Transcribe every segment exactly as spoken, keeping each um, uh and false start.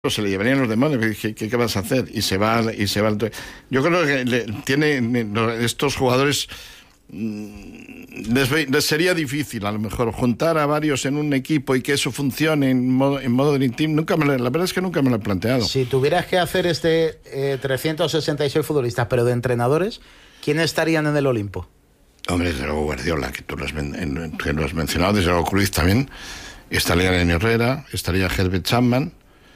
se le llevarían los demonios. ¿Qué, qué, qué vas a hacer? Y se va, y se va. Yo creo que le, tiene estos jugadores. Les, les sería difícil a lo mejor juntar a varios en un equipo y que eso funcione en modo, en modo Dream Team. Nunca me lo, la verdad es que nunca me lo he planteado. Si tuvieras que hacer este eh, trescientos sesenta y seis futbolistas, pero de entrenadores, ¿quiénes estarían en el Olimpo? Hombre, desde luego Guardiola, que tú lo has, en, que lo has mencionado, desde luego Cruyff también. Estaría Lenin Herrera, estaría Herbert Chapman.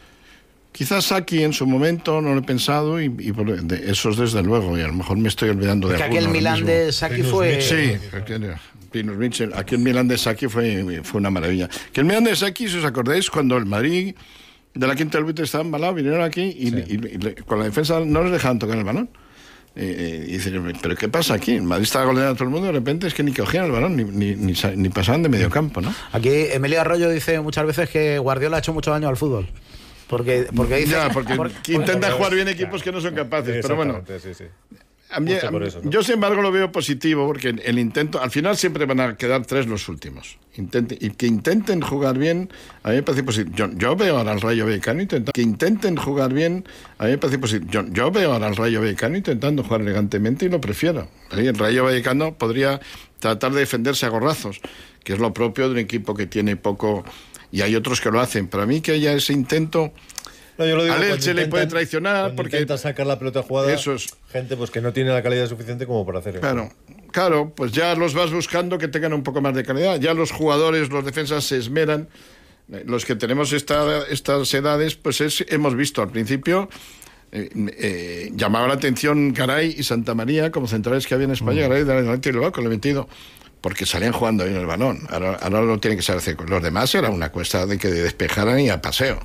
Quizás Saki en su momento, no lo he pensado, y, y por, de, esos desde luego, y a lo mejor me estoy olvidando de algunos. Que aquel Milán de Saki fue... Sí, Pinus Mitchell, aquí el Milán de Saki fue, fue una maravilla. Que el Milán de Saki, si os acordáis, cuando el Madrid de la Quinta del Buitre estaba embalado, vinieron aquí y, sí. y, y, y con la defensa no les dejaban tocar el balón. Eh, y dicen, ¿pero qué pasa aquí? El Madrid estaba goleando a todo el mundo, de repente es que ni cogían el balón, ni, ni, ni, ni pasaban de medio campo, ¿no? Aquí Emilio Arroyo dice muchas veces que Guardiola ha hecho mucho daño al fútbol. Porque, porque dice, ya, porque, porque intenta porque, jugar bien equipos que no son capaces, pero bueno. Sí, sí. A mí, a mí, eso, ¿no? Yo sin embargo lo veo positivo, porque el intento, al final siempre van a quedar tres los últimos. Intente, y que intenten jugar bien, a mí me parece positivo. Yo, yo veo ahora al Rayo Vallecano intentando que intenten jugar bien, a mí me parece positivo. Yo, yo veo ahora al Rayo Vallecano intentando jugar elegantemente y lo prefiero. El Rayo Vallecano podría tratar de defenderse a gorrazos, que es lo propio de un equipo que tiene poco. Y hay otros que lo hacen. Para mí que haya ese intento, no, yo lo digo, al Elche le puede traicionar porque intenta sacar la pelota jugada, eso es gente pues que no tiene la calidad suficiente como para hacer eso. Claro, claro, pues ya los vas buscando que tengan un poco más de calidad. Ya los jugadores, los defensas se esmeran. Los que tenemos esta, estas edades, pues es, hemos visto al principio eh, eh, llamaba la atención Garay y Santa María como centrales que había en España. Mm. Garay de Atlético de Bilbao con el veintidós. Porque salían jugando bien el balón. Ahora, ahora lo tienen que saber hacer. Los demás era una cuesta de que despejaran y a paseo.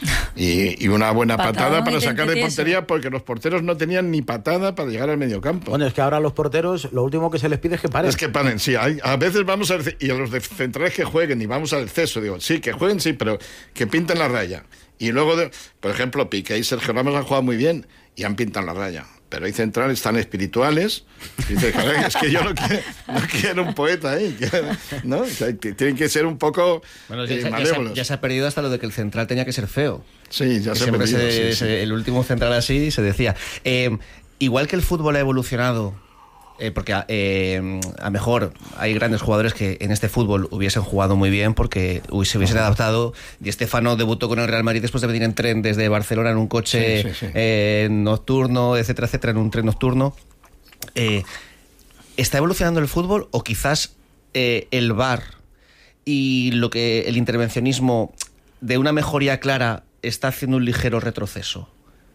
Y, y una buena patada para sacar de portería, porque los porteros no tenían ni patada para llegar al medio campo. Bueno, es que ahora a los porteros lo último que se les pide es que paren. Es que paren, sí. Hay, a veces vamos a... Y a los de centrales que jueguen y vamos al exceso. Digo, sí, que jueguen, sí, pero que pinten la raya. Y luego, de, por ejemplo, Piqué y Sergio Ramos han jugado muy bien y han pintado la raya. Pero hay centrales tan espirituales. Y dice, es que yo no quiero, no quiero un poeta ahí, ¿no? O sea, tienen que ser un poco bueno, ya, eh, ya, malévolos. Se, ya se ha perdido hasta lo de que el central tenía que ser feo. Sí, ya que se ha perdido. Se, sí, se, sí. El último central así se decía. Eh, igual que el fútbol ha evolucionado, eh, porque eh, a mejor hay grandes jugadores que en este fútbol hubiesen jugado muy bien porque uy, se hubiesen adaptado. Di Stéfano debutó con el Real Madrid después de venir en tren desde Barcelona en un coche sí, sí, sí. Eh, nocturno, etcétera, etcétera, en un tren nocturno. Eh, ¿Está evolucionando el fútbol o quizás eh, el V A R y lo que el intervencionismo de una mejoría clara está haciendo un ligero retroceso?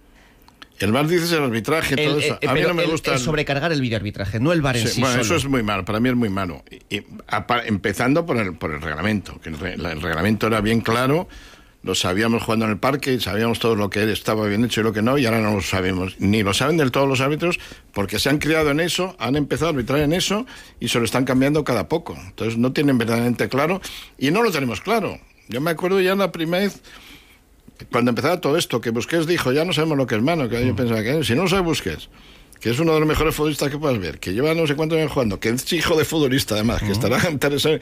El V A R dices el arbitraje, todo el, eso. Eh, a mí no me el, gusta. El sobrecargar el videoarbitraje, no el V A R en sí, sí bueno, solo. Eso es muy malo, para mí es muy malo. Y, y, a, empezando por el, por el reglamento, que el, el reglamento era bien claro, lo sabíamos jugando en el parque, sabíamos todo lo que estaba bien hecho y lo que no, y ahora no lo sabemos. Ni lo saben del todo los árbitros, porque se han criado en eso, han empezado a arbitrar en eso y se lo están cambiando cada poco. Entonces no tienen verdaderamente claro, y no lo tenemos claro. Yo me acuerdo ya la primera vez, cuando empezaba todo esto, que Busquets dijo, ya no sabemos lo que es mano, que yo pensaba que si no lo sabe Busquets, que es uno de los mejores futbolistas que puedas ver, que lleva no sé cuántos años jugando, que es hijo de futbolista además, que estará interesado,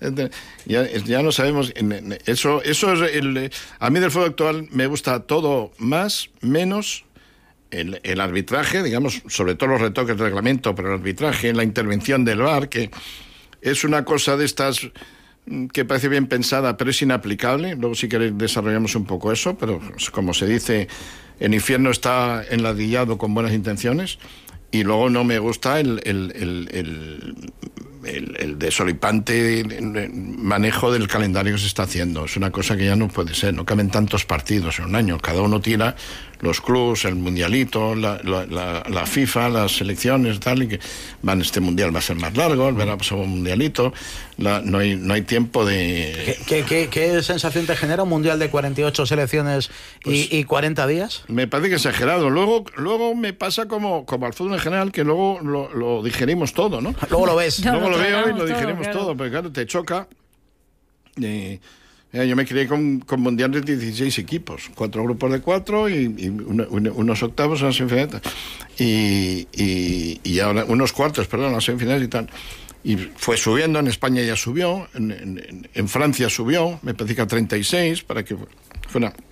ya, ya no sabemos, eso, eso es el, a mí del fútbol actual me gusta todo más, menos el, el arbitraje, digamos, sobre todo los retoques del reglamento, pero el arbitraje, la intervención del V A R, que es una cosa de estas que parece bien pensada, pero es inaplicable. Luego si queréis desarrollamos un poco eso, pero como se dice, el infierno está enladrillado con buenas intenciones. Y luego no me gusta el, el, el, el, el, el desolipante manejo del calendario que se está haciendo. Es una cosa que ya no puede ser, no caben tantos partidos en un año, cada uno tira los clubs, el mundialito, la, la, la, la FIFA, las selecciones, tal, y que van, este mundial va a ser más largo, el verano pasado un mundialito, la, no hay no hay tiempo de... ¿Qué, qué, qué sensación te genera un mundial de cuarenta y ocho selecciones pues, y, y cuarenta días? Me parece que exagerado. Luego luego me pasa como, como al fútbol en general, que luego lo, lo digerimos todo, ¿no? Luego lo ves. Luego lo lo veo y lo todo, digerimos claro. todo, porque claro, te choca. Eh, Yo me crié con, con mundiales de dieciséis equipos, cuatro grupos de cuatro y, y uno, unos octavos, unas semifinales y, y, y ahora unos cuartos, perdón, las semifinales y tal. Y fue subiendo, en España ya subió, en, en, en Francia subió, me parece que a treinta y seis, para que fuera